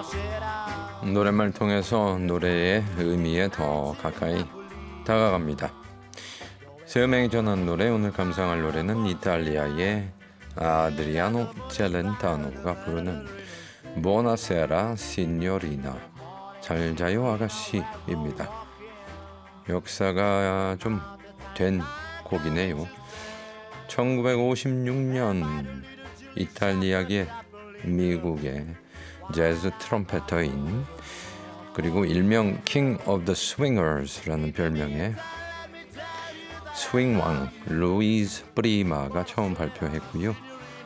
노랫말 통해서 노래의 의미에 더 가까이 다가갑니다. 세 음악이 전한 노래, 오늘 감상할 노래는 이탈리아의 아드리아노 젤렌타노가 부르는 부오나세라 시뇨리나, 잘 자요 아가씨입니다. 역사가 좀 된 곡이네요. 1956년 이탈리아계 미국의 재즈 트럼펫터인, 그리고 일명 킹 오브 더 스윙어스라는 별명의 스윙왕 루이즈 프리마가 처음 발표했고요.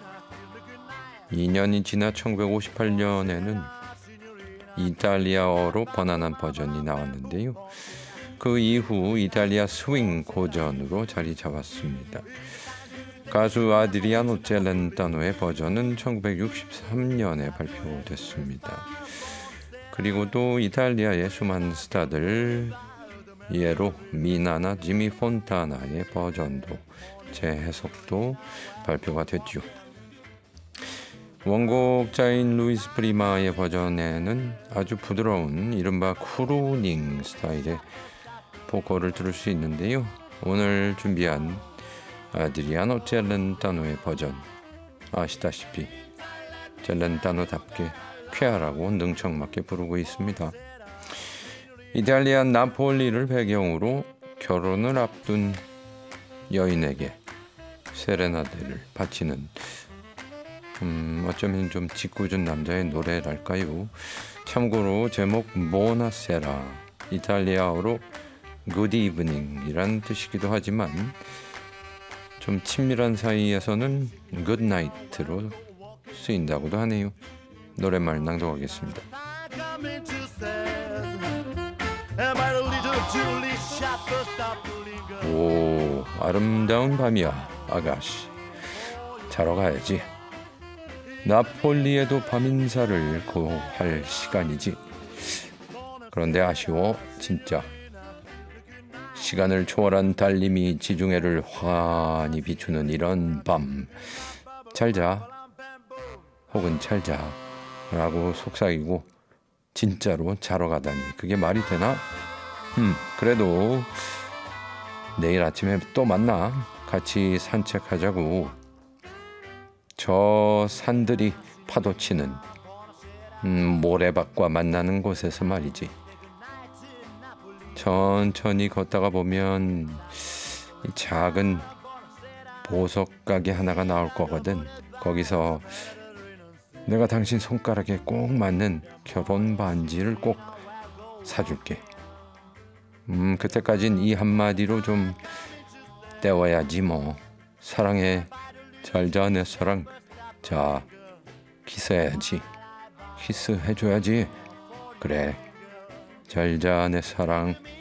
2년이 지나 1958년에는 이탈리아어로 번안한 버전이 나왔는데요. 그 이후 이탈리아 스윙 고전으로 자리 잡았습니다. 가수 아드리아노 젤렌타노의 버전은 1963년에 발표됐습니다. 그리고 또 이탈리아의 수많은 스타들, 예로 미나나 지미 폰타나의 버전도, 재해석도 발표가 됐죠. 원곡자인 루이스 프리마의 버전에는 아주 부드러운 이른바 크루닝 스타일의 보컬을 들을 수 있는데요. 오늘 준비한 아드리아노 젤렌타노의 버전, 아시다시피 젤렌타노답게 쾌활하고 능청맞게 부르고 있습니다. 이탈리아 나폴리를 배경으로 결혼을 앞둔 여인에게 세레나데를 바치는 어쩌면 좀 짓궂은 남자의 노래랄까요. 참고로 제목 부오나세라, 이탈리아어로 good evening이란 뜻이기도 하지만 좀 친밀한 사이에서는 good night로 쓰인다고도 하네요. 노랫말 낭독하겠습니다. 오, 아름다운 밤이야 아가씨, 자러 가야지. 나폴리에도 밤인사를 고할 시간이지. 그런데 아쉬워 진짜. 시간을 초월한 달림이 지중해를 환히 비추는 이런 밤, 잘자 혹은 잘자 라고 속삭이고 진짜로 자러 가다니, 그게 말이 되나? 그래도 내일 아침에 또 만나. 같이 산책하자고. 저 산들이 파도치는 모래밭과 만나는 곳에서 말이지. 천천히 걷다가 보면 이 작은 보석 가게 하나가 나올 거거든. 거기서 내가 당신 손가락에 꼭 맞는 결혼 반지를 꼭 사줄게. 그때까진 이 한마디로 좀 때워야지 뭐. 사랑해, 잘자 내 사랑. 자, 키스해야지. 키스해줘야지. 그래, 잘자 내 사랑.